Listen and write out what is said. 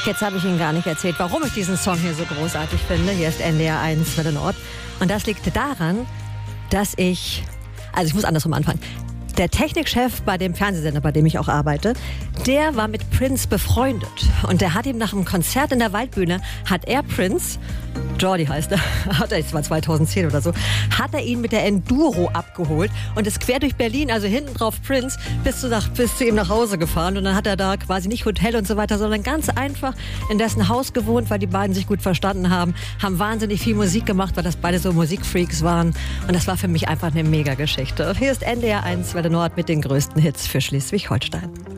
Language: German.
Jetzt habe ich Ihnen gar nicht erzählt, warum ich diesen Song hier so großartig finde. Hier ist NDR 1 Welle Nord. Und das liegt daran, dass ich muss andersrum anfangen. Der Technikchef bei dem Fernsehsender, bei dem ich auch arbeite, der war mit Prince befreundet. Und der hat ihm nach einem Konzert in der Waldbühne, hat er Prince, Jordi heißt er, das war 2010 oder so, hat er ihn mit der Enduro abgeholt und ist quer durch Berlin, also hinten drauf Prince, bis zu ihm nach Hause gefahren. Und dann hat er da quasi nicht Hotel und so weiter, sondern ganz einfach in dessen Haus gewohnt, weil die beiden sich gut verstanden haben wahnsinnig viel Musik gemacht, weil das beide so Musikfreaks waren. Und das war für mich einfach eine Mega-Geschichte. Hier ist NDR 1 Welle Nord mit den größten Hits für Schleswig-Holstein.